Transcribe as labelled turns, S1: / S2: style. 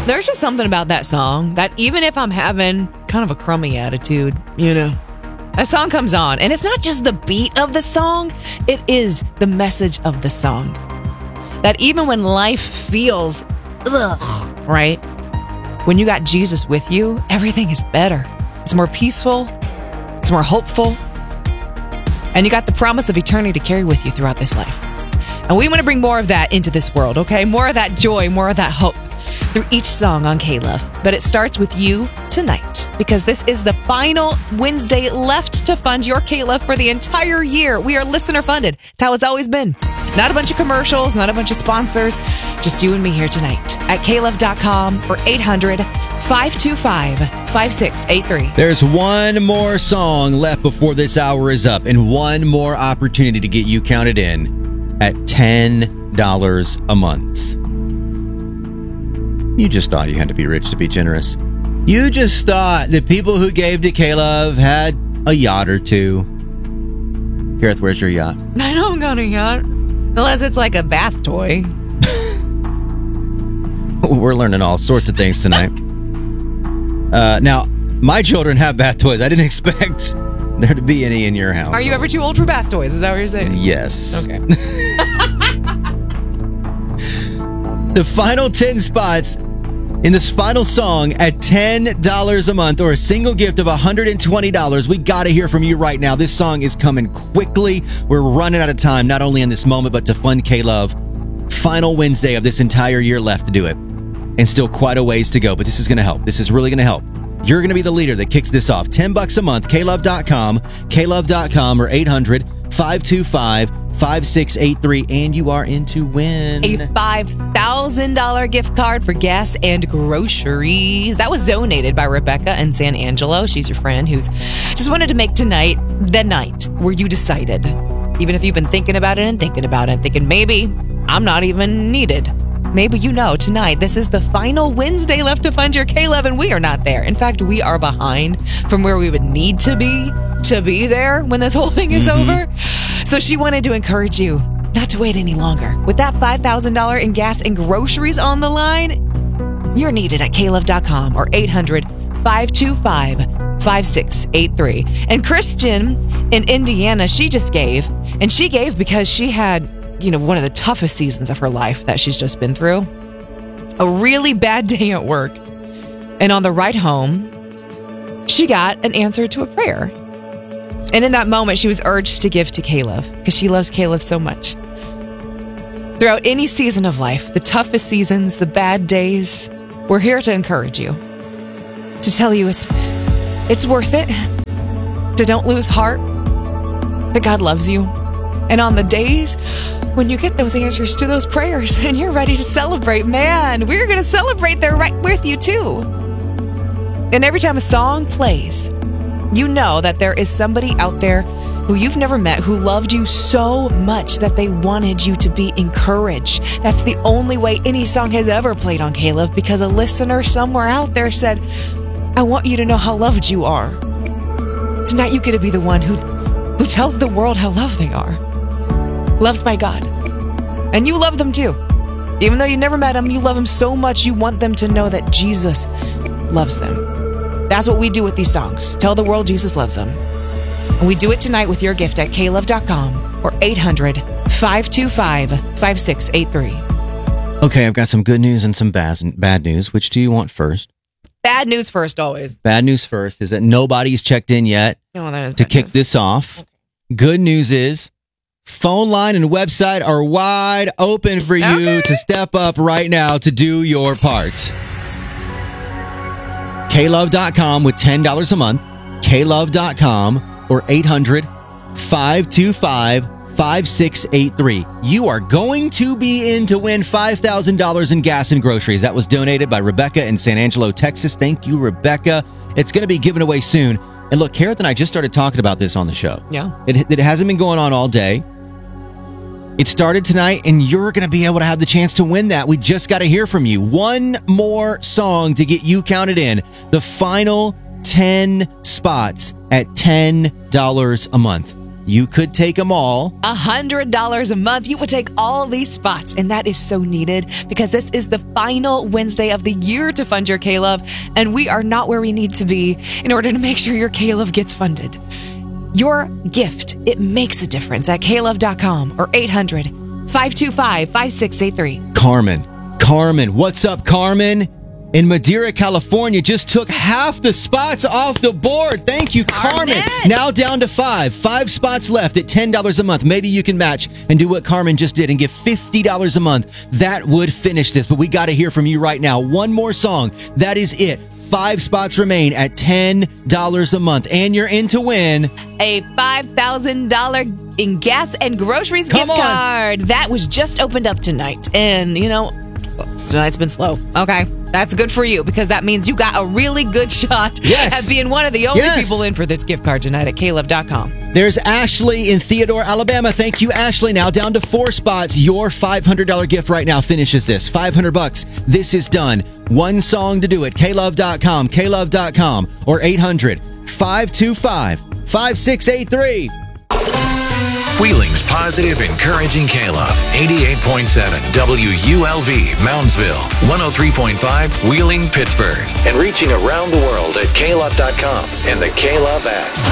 S1: There's just something about that song that even if I'm having kind of a crummy attitude, that song comes on. And it's not just the beat of the song, it is the message of the song. That even when life feels right? When you got Jesus with you, everything is better. It's more peaceful. It's more hopeful. And you got the promise of eternity to carry with you throughout this life. And we want to bring more of that into this world, okay? More of that joy, more of that hope through each song on K-Love. But it starts with you tonight, because this is the final Wednesday left to fund your K-Love for the entire year. We are listener funded. It's how it's always been. Not a bunch of commercials, not a bunch of sponsors, just you and me here tonight at klove.com or 800-525-5683.
S2: There's one more song left before this hour is up, and one more opportunity to get you counted in at $10 a month. You just thought you had to be rich to be generous. You just thought that people who gave to K-Love had a yacht or two. Gareth, where's your yacht?
S1: I don't got a yacht. Unless it's like a bath toy.
S2: We're learning all sorts of things tonight. Now, my children have bath toys. I didn't expect there to be any in your house.
S1: Are you ever too old for bath toys? Is that what you're saying?
S2: Yes.
S1: Okay.
S2: The final 10 spots in this final song at $10 a month or a single gift of $120. We got to hear from you right now. This song is coming quickly. We're running out of time, not only in this moment, but to fund K-Love. Final Wednesday of this entire year left to do it. And still quite a ways to go, but this is going to help. This is really going to help. You're going to be the leader that kicks this off. $10 a month, klove.com, or 800-525-5683, and you are in to win
S1: a $5,000 gift card for gas and groceries. That was donated by Rebecca in San Angelo. She's your friend who's just wanted to make tonight the night where you decided, even if you've been thinking about it, thinking maybe I'm not even needed. Maybe tonight, this is the final Wednesday left to fund your K-Love, and we are not there. In fact, we are behind from where we would need to be there when this whole thing is over. So she wanted to encourage you not to wait any longer. With that $5,000 in gas and groceries on the line, you're needed at klove.com or 800-525-5683. And Kristen in Indiana, she just gave. And she gave because she had one of the toughest seasons of her life that she's just been through. A really bad day at work. And on the ride home, she got an answer to a prayer. And in that moment, she was urged to give to K-Love because she loves K-Love so much. Throughout any season of life, the toughest seasons, the bad days, we're here to encourage you. To tell you it's worth it. To don't lose heart. That God loves you. And on the days when you get those answers to those prayers and you're ready to celebrate, man, we're going to celebrate there right with you too. And every time a song plays, you know that there is somebody out there who you've never met who loved you so much that they wanted you to be encouraged. That's the only way any song has ever played on K-Love, because a listener somewhere out there said, I want you to know how loved you are. Tonight you get to be the one who tells the world how loved they are. Loved by God. And you love them too. Even though you never met them, you love them so much you want them to know that Jesus loves them. That's what we do with these songs. Tell the world Jesus loves them. And we do it tonight with your gift at klove.com or 800-525-5683.
S2: Okay, I've got some good news and some bad news. Which do you want first?
S1: Bad news first, always.
S2: Bad news first is that nobody's checked in yet to kick this off. Okay. Good news is phone line and website are wide open for you to step up right now to do your part. klove.com with $10 a month. klove.com or 800-525-5683. You are going to be in to win $5,000 in gas and groceries. That was donated by Rebecca in San Angelo, Texas. Thank you, Rebecca. It's going to be given away soon. And look, Kareth and I just started talking about this on the show.
S1: Yeah.
S2: It hasn't been going on all day. It started tonight, and you're going to be able to have the chance to win that. We just got to hear from you. One more song to get you counted in. The final 10 spots at $10 a month. you could take them all.
S1: $100 a month. You would take all these spots, and that is so needed because this is the final Wednesday of the year to fund your K-Love, and we are not where we need to be in order to make sure your K-Love gets funded. Your gift, it makes a difference at klove.com or 800-525-5683.
S2: Carmen, what's up, Carmen? In Madeira, California, just took half the spots off the board. Thank you, Carmen. Now down to 5 spots left at $10 a month. Maybe you can match and do what Carmen just did and give $50 a month. That would finish this, but we got to hear from you right now. One more song. That is it. 5 spots remain at $10 a month, and you're in to win
S1: a $5,000 in gas and groceries gift card. That was just opened up tonight, and tonight's been slow. Okay, that's good for you because that means you got a really good shot at being one of the only people in for this gift card tonight at klove.com.
S2: There's Ashley in Theodore, Alabama. Thank you, Ashley. Now down to 4 spots. Your $500 gift right now finishes this. $500. This is done. One song to do it. klove.com, klove.com, or 800-525-5683.
S3: Wheeling's positive, encouraging K-Love. 88.7 WULV, Moundsville. 103.5 Wheeling, Pittsburgh. And reaching around the world at klove.com and the K-Love app.